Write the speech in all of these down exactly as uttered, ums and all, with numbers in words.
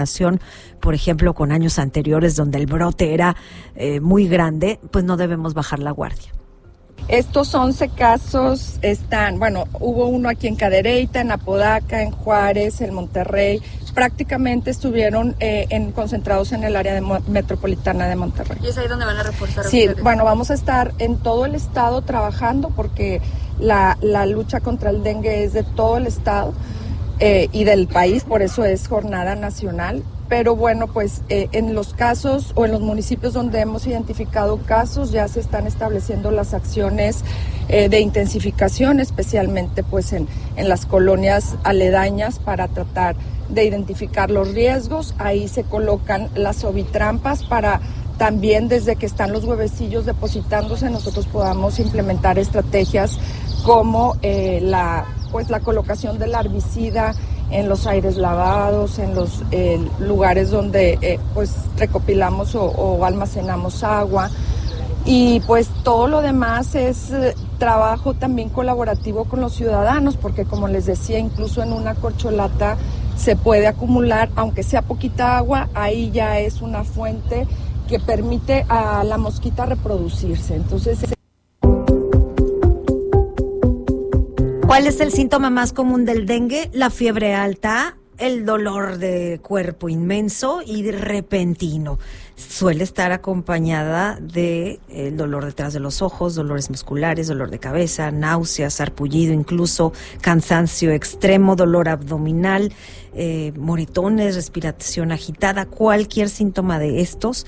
por ejemplo, con años anteriores donde el brote era eh, muy grande, pues no debemos bajar la guardia. Estos once casos están, bueno, hubo uno aquí en Cadereyta, en Apodaca, en Juárez, en Monterrey, prácticamente estuvieron eh, en, concentrados en el área de, metropolitana de Monterrey. ¿Y es ahí donde van a reforzar? Sí, ustedes? Bueno, vamos a estar en todo el estado trabajando porque la, la lucha contra el dengue es de todo el estado eh, y del país, por eso es jornada nacional. Pero bueno, pues eh, en los casos o en los municipios donde hemos identificado casos ya se están estableciendo las acciones eh, de intensificación, especialmente pues en, en las colonias aledañas para tratar de identificar los riesgos. Ahí se colocan las ovitrampas para también desde que están los huevecillos depositándose nosotros podamos implementar estrategias como eh, la, pues, la colocación del herbicida en los aires lavados, en los eh, lugares donde eh, pues recopilamos o, o almacenamos agua. Y pues todo lo demás es eh, trabajo también colaborativo con los ciudadanos, porque como les decía, incluso en una corcholata se puede acumular, aunque sea poquita agua, ahí ya es una fuente que permite a la mosquita reproducirse. Entonces, ¿cuál es el síntoma más común del dengue? La fiebre alta, el dolor de cuerpo inmenso y repentino. Suele estar acompañada de el dolor detrás de los ojos, dolores musculares, dolor de cabeza, náuseas, sarpullido, incluso cansancio extremo, dolor abdominal, eh, moretones, respiración agitada, cualquier síntoma de estos,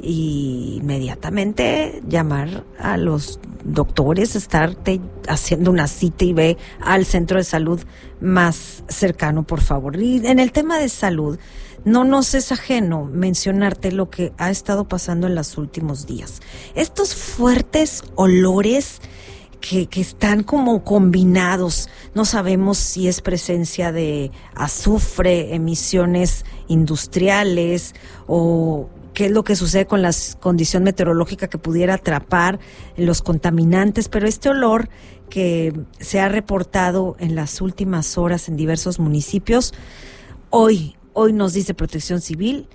y inmediatamente llamar a los doctores, estarte haciendo una cita y ve al centro de salud más cercano, por favor. Y en el tema de salud, no nos es ajeno mencionarte lo que ha estado pasando en los últimos días. Estos fuertes olores que, que están como combinados, no sabemos si es presencia de azufre, emisiones industriales o qué es lo que sucede con la condición meteorológica que pudiera atrapar los contaminantes, pero este olor que se ha reportado en las últimas horas en diversos municipios, hoy Hoy nos dice Protección Civil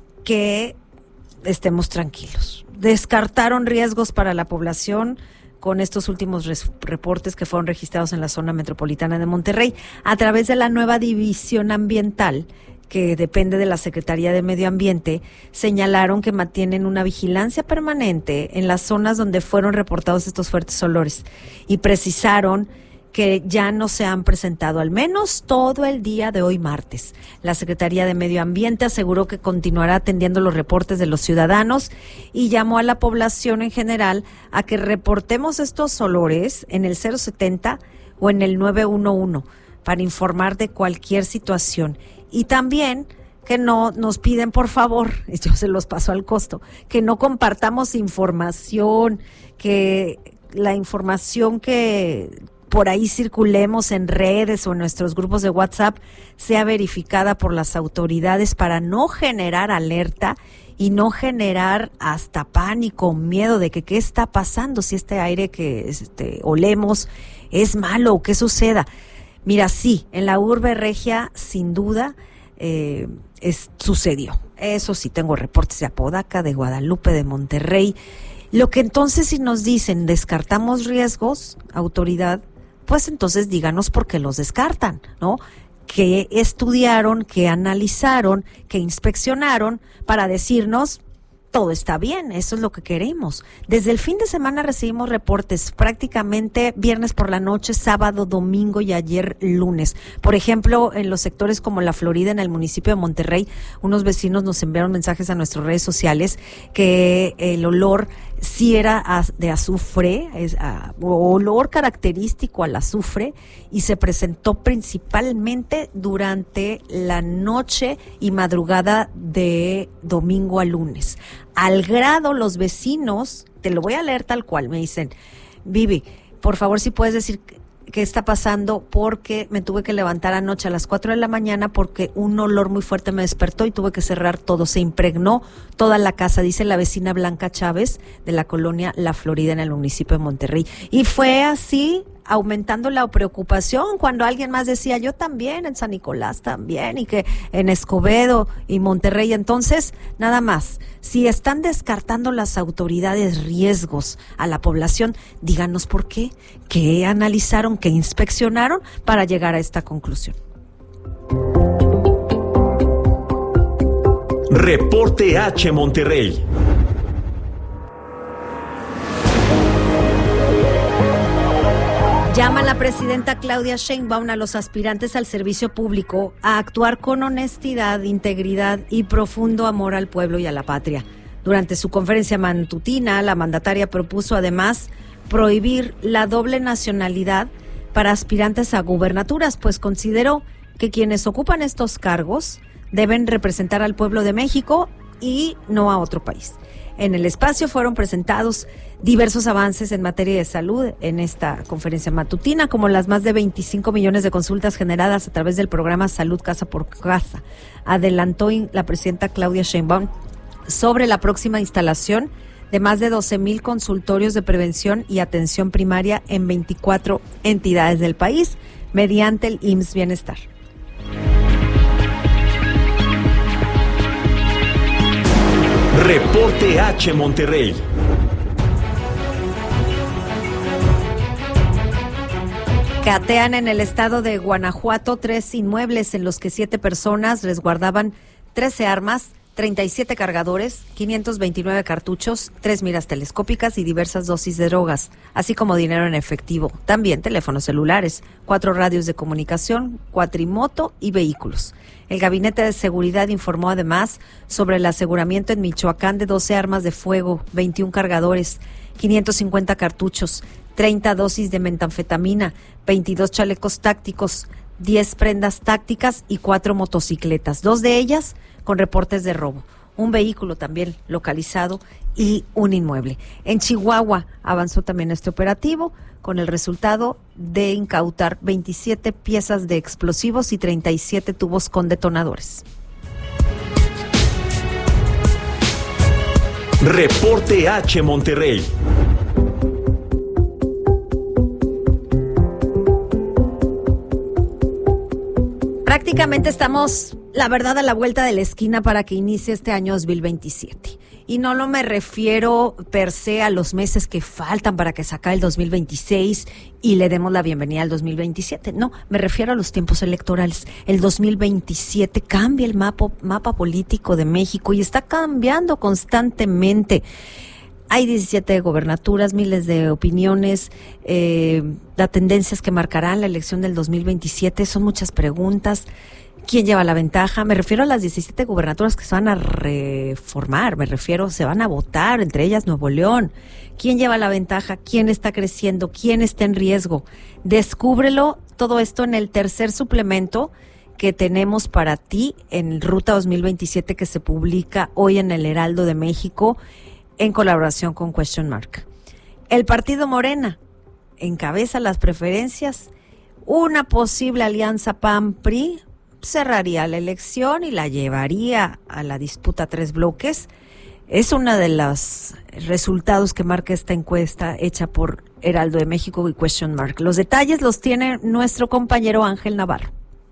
que estemos tranquilos. Descartaron riesgos para la población con estos últimos res- reportes que fueron registrados en la zona metropolitana de Monterrey a través de la nueva división ambiental que depende de la Secretaría de Medio Ambiente. Señalaron que mantienen una vigilancia permanente en las zonas donde fueron reportados estos fuertes olores y precisaron que ya no se han presentado, al menos todo el día de hoy martes. La Secretaría de Medio Ambiente aseguró que continuará atendiendo los reportes de los ciudadanos y llamó a la población en general a que reportemos estos olores en el cero setenta o en el nueve uno uno para informar de cualquier situación. Y también que no nos piden, por favor, y yo se los paso al costo, que no compartamos información, que la información que por ahí circulemos en redes o en nuestros grupos de WhatsApp sea verificada por las autoridades para no generar alerta y no generar hasta pánico, miedo de que qué está pasando, si este aire que este, olemos es malo o qué suceda. Mira, sí, en la urbe regia, sin duda, eh, es, sucedió. Eso sí, tengo reportes de Apodaca, de Guadalupe, de Monterrey. Lo que entonces si nos dicen, descartamos riesgos, autoridad, pues entonces díganos por qué los descartan, ¿no? Que estudiaron, que analizaron, que inspeccionaron para decirnos todo está bien, eso es lo que queremos. Desde el fin de semana recibimos reportes prácticamente viernes por la noche, sábado, domingo y ayer lunes. Por ejemplo, en los sectores como La Florida, en el municipio de Monterrey, unos vecinos nos enviaron mensajes a nuestras redes sociales que el olor sí era de azufre, es, uh, olor característico al azufre, y se presentó principalmente durante la noche y madrugada de domingo a lunes. Al grado los vecinos, te lo voy a leer tal cual, me dicen, Vivi, por favor si puedes decir qué está pasando, porque me tuve que levantar anoche a las cuatro de la mañana porque un olor muy fuerte me despertó y tuve que cerrar todo, se impregnó toda la casa, dice la vecina Blanca Chávez de la colonia La Florida en el municipio de Monterrey. Y fue así aumentando la preocupación cuando alguien más decía yo también, en San Nicolás también, y que en Escobedo y Monterrey. Entonces, nada más, si están descartando las autoridades riesgos a la población, díganos por qué, qué analizaron, qué inspeccionaron para llegar a esta conclusión. Reporte H Monterrey. Llama la presidenta Claudia Sheinbaum a los aspirantes al servicio público a actuar con honestidad, integridad y profundo amor al pueblo y a la patria. Durante su conferencia matutina, la mandataria propuso además prohibir la doble nacionalidad para aspirantes a gubernaturas, pues consideró que quienes ocupan estos cargos deben representar al pueblo de México y no a otro país. En el espacio fueron presentados diversos avances en materia de salud en esta conferencia matutina, como las más de veinticinco millones de consultas generadas a través del programa Salud Casa por Casa. Adelantó la presidenta Claudia Sheinbaum sobre la próxima instalación de más de doce mil consultorios de prevención y atención primaria en veinticuatro entidades del país mediante el I M S S Bienestar. Reporte H Monterrey. Catean en el estado de Guanajuato tres inmuebles en los que siete personas resguardaban trece armas, treinta y siete cargadores, quinientos veintinueve cartuchos, tres miras telescópicas y diversas dosis de drogas, así como dinero en efectivo, también teléfonos celulares, cuatro radios de comunicación, cuatrimoto y vehículos. El Gabinete de Seguridad informó además sobre el aseguramiento en Michoacán de doce armas de fuego, veintiún cargadores, quinientos cincuenta cartuchos, treinta dosis de metanfetamina, veintidós chalecos tácticos, diez prendas tácticas y cuatro motocicletas, dos de ellas con reportes de robo, un vehículo también localizado y un inmueble. En Chihuahua avanzó también este operativo con el resultado de incautar veintisiete piezas de explosivos y treinta y siete tubos con detonadores. Reporte H Monterrey. Prácticamente estamos, la verdad, a la vuelta de la esquina para que inicie este año dos mil veintisiete. Y no lo me refiero per se a los meses que faltan para que se acabe el dos mil veintiséis y le demos la bienvenida al dos mil veintisiete. No, me refiero a los tiempos electorales. El dos mil veintisiete cambia el mapa, mapa político de México y está cambiando constantemente. Hay diecisiete gobernaturas, miles de opiniones, eh, las tendencias que marcarán la elección del dos mil veintisiete, son muchas preguntas. ¿Quién lleva la ventaja? Me refiero a las diecisiete gubernaturas que se van a reformar, me refiero, se van a votar, entre ellas Nuevo León. ¿Quién lleva la ventaja? ¿Quién está creciendo? ¿Quién está en riesgo? Descúbrelo todo esto en el tercer suplemento que tenemos para ti en Ruta dos mil veintisiete, que se publica hoy en el Heraldo de México, en colaboración con Question Mark. El partido Morena encabeza las preferencias. Una posible alianza P A N-P R I cerraría la elección y la llevaría a la disputa a tres bloques. Es uno de los resultados que marca esta encuesta hecha por Heraldo de México y Question Mark. Los detalles los tiene nuestro compañero Ángel Navarro.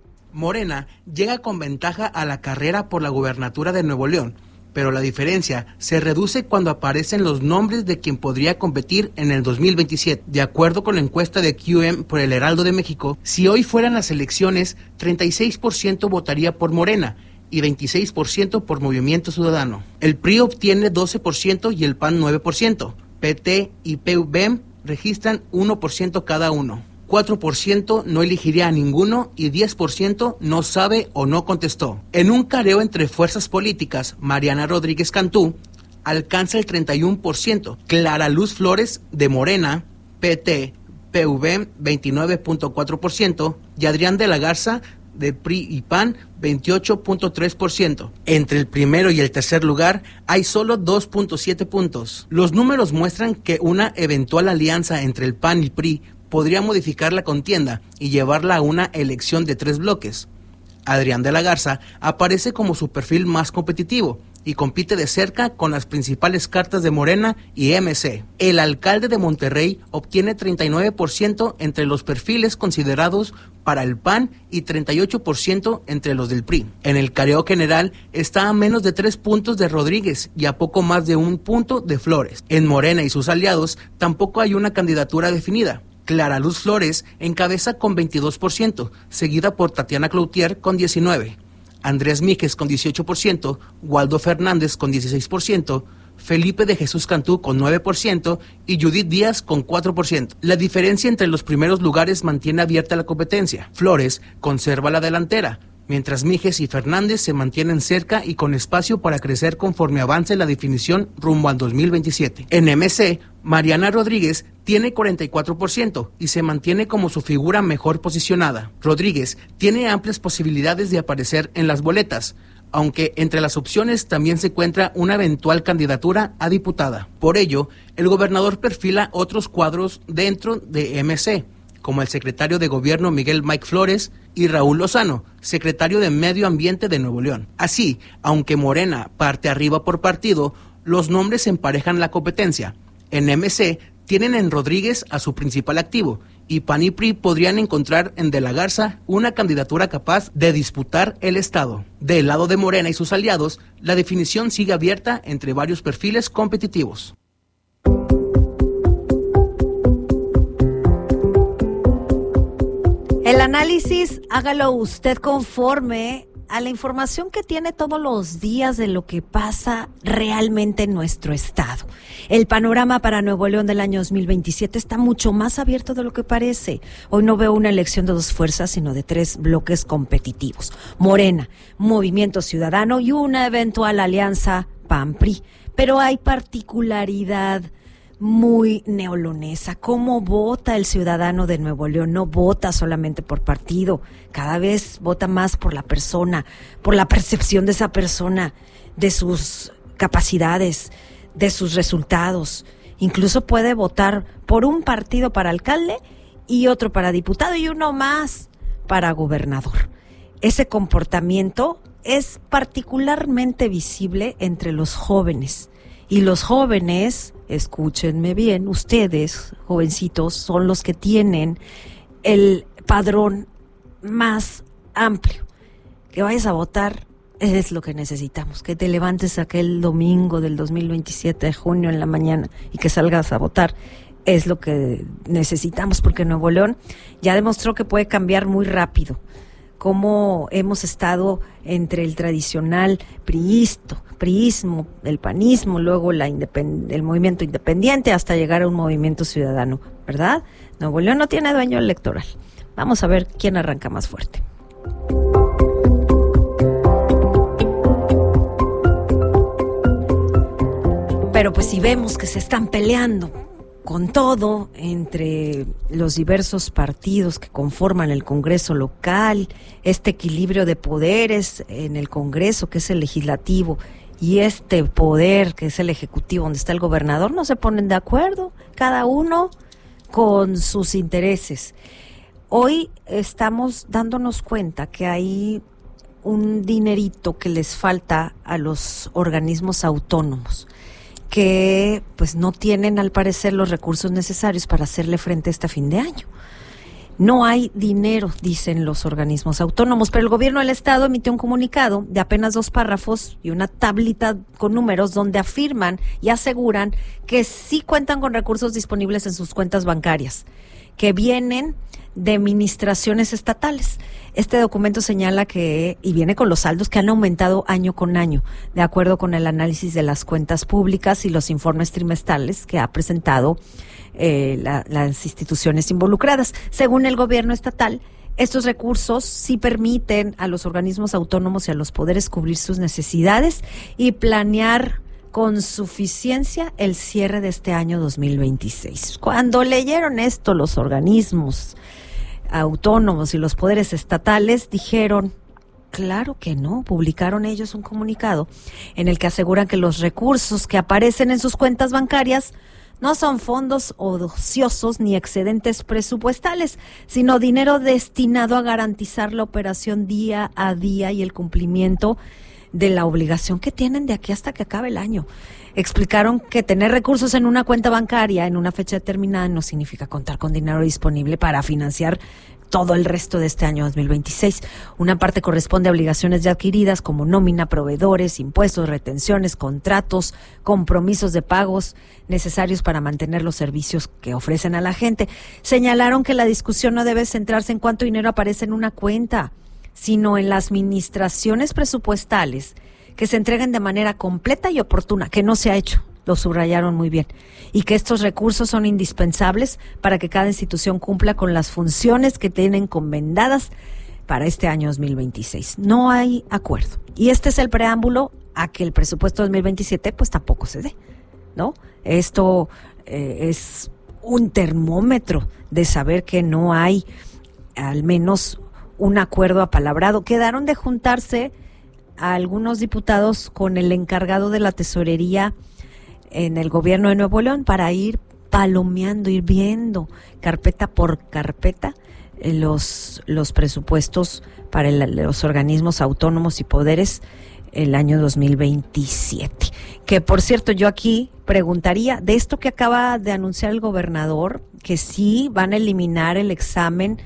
Morena llega con ventaja a la carrera por la gubernatura de Nuevo León, pero la diferencia se reduce cuando aparecen los nombres de quien podría competir en el dos mil veintisiete. De acuerdo con la encuesta de Q M por el Heraldo de México, si hoy fueran las elecciones, treinta y seis por ciento votaría por Morena y veintiséis por ciento por Movimiento Ciudadano. El P R I obtiene doce por ciento y el P A N nueve por ciento. P T y P V M registran uno por ciento cada uno. cuatro por ciento no elegiría a ninguno y diez por ciento no sabe o no contestó. En un careo entre fuerzas políticas, Mariana Rodríguez Cantú alcanza el treinta y uno por ciento, Clara Luz Flores de Morena, P T, P V M veintinueve punto cuatro por ciento y Adrián de la Garza de P R I y P A N veintiocho punto tres por ciento. Entre el primero y el tercer lugar hay solo dos punto siete puntos. Los números muestran que una eventual alianza entre el P A N y P R I podría modificar la contienda y llevarla a una elección de tres bloques. Adrián de la Garza aparece como su perfil más competitivo y compite de cerca con las principales cartas de Morena y M C. El alcalde de Monterrey obtiene treinta y nueve por ciento entre los perfiles considerados para el P A N y treinta y ocho por ciento entre los del P R I. En el careo general está a menos de tres puntos de Rodríguez y a poco más de un punto de Flores. En Morena y sus aliados tampoco hay una candidatura definida. Clara Luz Flores encabeza con veintidós por ciento, seguida por Tatiana Cloutier con diecinueve por ciento. Andrés Míquez con dieciocho por ciento, Waldo Fernández con dieciséis por ciento, Felipe de Jesús Cantú con nueve por ciento y Judith Díaz con cuatro por ciento. La diferencia entre los primeros lugares mantiene abierta la competencia. Flores conserva la delantera, mientras Míquez y Fernández se mantienen cerca y con espacio para crecer conforme avance la definición rumbo al dos mil veintisiete. En M C, Mariana Rodríguez tiene cuarenta y cuatro por ciento y se mantiene como su figura mejor posicionada. Rodríguez tiene amplias posibilidades de aparecer en las boletas, aunque entre las opciones también se encuentra una eventual candidatura a diputada. Por ello, el gobernador perfila otros cuadros dentro de M C, como el secretario de Gobierno Miguel Mike Flores y Raúl Lozano, secretario de Medio Ambiente de Nuevo León. Así, aunque Morena parte arriba por partido, los nombres emparejan la competencia. En M C tienen en Rodríguez a su principal activo, y P A N y P R I podrían encontrar en De la Garza una candidatura capaz de disputar el Estado. Del lado de Morena y sus aliados, la definición sigue abierta entre varios perfiles competitivos. El análisis hágalo usted conforme a la información que tiene todos los días de lo que pasa realmente en nuestro estado. El panorama para Nuevo León del año dos mil veintisiete está mucho más abierto de lo que parece. Hoy no veo una elección de dos fuerzas, sino de tres bloques competitivos: Morena, Movimiento Ciudadano y una eventual alianza P A N P R I. Pero hay particularidad muy neolonesa. ¿Cómo vota el ciudadano de Nuevo León? No vota solamente por partido, cada vez vota más por la persona, por la percepción de esa persona, de sus capacidades, de sus resultados. Incluso puede votar por un partido para alcalde y otro para diputado y uno más para gobernador. Ese comportamiento es particularmente visible entre los jóvenes. Y los jóvenes, escúchenme bien, ustedes, jovencitos, son los que tienen el padrón más amplio. Que vayas a votar es lo que necesitamos. Que te levantes aquel domingo del dos mil veintisiete de junio en la mañana y que salgas a votar es lo que necesitamos, porque Nuevo León ya demostró que puede cambiar muy rápido. Cómo hemos estado entre el tradicional priisto, priismo, el panismo, luego la independ- el movimiento independiente, hasta llegar a un movimiento ciudadano, ¿verdad? Nuevo León no tiene dueño electoral. Vamos a ver quién arranca más fuerte. Pero pues si vemos que se están peleando con todo entre los diversos partidos que conforman el Congreso local, este equilibrio de poderes en el Congreso, que es el legislativo, y este poder, que es el ejecutivo, donde está el gobernador, no se ponen de acuerdo, cada uno con sus intereses. Hoy estamos dándonos cuenta que hay un dinerito que les falta a los organismos autónomos, que pues no tienen al parecer los recursos necesarios para hacerle frente a este fin de año. No hay dinero, dicen los organismos autónomos, pero el gobierno del estado emitió un comunicado de apenas dos párrafos y una tablita con números donde afirman y aseguran que sí cuentan con recursos disponibles en sus cuentas bancarias, que vienen de administraciones estatales. Este documento señala que, y viene con los saldos que han aumentado año con año, de acuerdo con el análisis de las cuentas públicas y los informes trimestrales que ha presentado eh, la, las instituciones involucradas. Según el gobierno estatal, estos recursos sí permiten a los organismos autónomos y a los poderes cubrir sus necesidades y planear con suficiencia el cierre de este año dos mil veintiséis. Cuando leyeron esto los organismos autónomos y los poderes estatales, dijeron, claro que no. Publicaron ellos un comunicado en el que aseguran que los recursos que aparecen en sus cuentas bancarias no son fondos ociosos ni excedentes presupuestales, sino dinero destinado a garantizar la operación día a día y el cumplimiento de la obligación que tienen de aquí hasta que acabe el año. Explicaron que tener recursos en una cuenta bancaria en una fecha determinada no significa contar con dinero disponible para financiar todo el resto de este año dos mil veintiséis. Una parte corresponde a obligaciones ya adquiridas como nómina, proveedores, impuestos, retenciones, contratos, compromisos de pagos necesarios para mantener los servicios que ofrecen a la gente. Señalaron que la discusión no debe centrarse en cuánto dinero aparece en una cuenta, sino en las administraciones presupuestales que se entreguen de manera completa y oportuna, que no se ha hecho. Lo subrayaron muy bien, y que estos recursos son indispensables para que cada institución cumpla con las funciones que tienen encomendadas para este año dos mil veintiséis. No hay acuerdo. Y este es el preámbulo a que el presupuesto dos mil veintisiete pues tampoco se dé, ¿no? Esto eh, es un termómetro de saber que no hay al menos un acuerdo apalabrado. Quedaron de juntarse a algunos diputados con el encargado de la tesorería en el gobierno de Nuevo León para ir palomeando, ir viendo carpeta por carpeta eh, los, los presupuestos para el, los organismos autónomos y poderes el año dos mil veintisiete. Que por cierto, yo aquí preguntaría, de esto que acaba de anunciar el gobernador, que sí van a eliminar el examen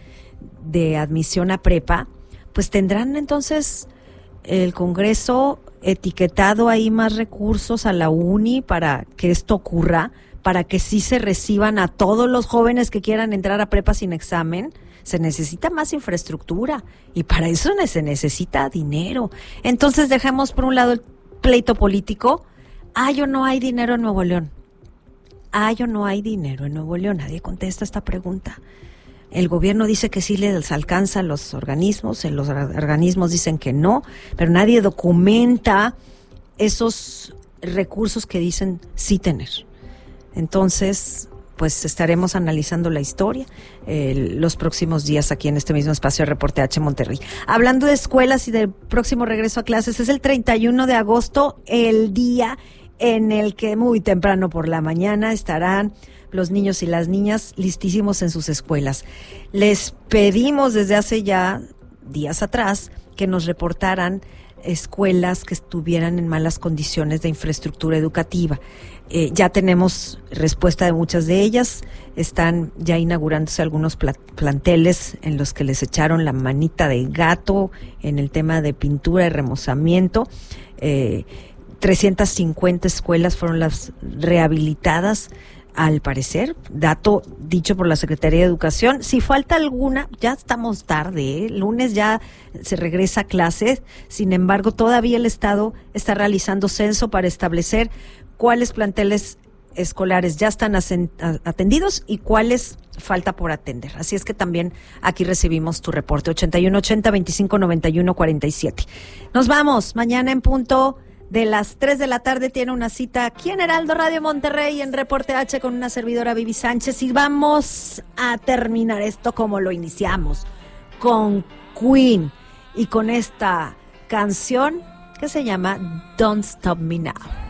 de admisión a prepa, pues tendrán entonces el Congreso etiquetado ahí más recursos a la uni para que esto ocurra, para que sí se reciban a todos los jóvenes que quieran entrar a prepa sin examen. Se necesita más infraestructura y para eso se necesita dinero. Entonces dejemos por un lado el pleito político. ¿Hay o no hay dinero en Nuevo León? ¿Hay o no hay dinero en Nuevo León? Nadie contesta esta pregunta. El gobierno dice que sí les alcanza a los organismos, los organismos dicen que no, pero nadie documenta esos recursos que dicen sí tener. Entonces, pues estaremos analizando la historia eh, los próximos días aquí en este mismo espacio de Reporte H Monterrey. Hablando de escuelas y del próximo regreso a clases, es el treinta y uno de agosto, el día en el que muy temprano por la mañana estarán los niños y las niñas listísimos en sus escuelas. Les pedimos desde hace ya días atrás que nos reportaran escuelas que estuvieran en malas condiciones de infraestructura educativa. Eh, ya tenemos respuesta de muchas de ellas. Están ya inaugurándose algunos pla- planteles en los que les echaron la manita de gato en el tema de pintura y remozamiento. Eh, trescientas cincuenta escuelas fueron las rehabilitadas, al parecer, dato dicho por la Secretaría de Educación. Si falta alguna, ya estamos tarde, ¿eh? El lunes ya se regresa a clases, sin embargo, todavía el Estado está realizando censo para establecer cuáles planteles escolares ya están atendidos y cuáles falta por atender. Así es que también aquí recibimos tu reporte, ochenta y uno ochenta, veinticinco noventa y uno cuarenta y siete. Nos vamos, mañana en punto de las tres de la tarde tiene una cita aquí en Heraldo Radio Monterrey en Reporte H con una servidora Vivi Sánchez y vamos a terminar esto como lo iniciamos, con Queen y con esta canción que se llama Don't Stop Me Now.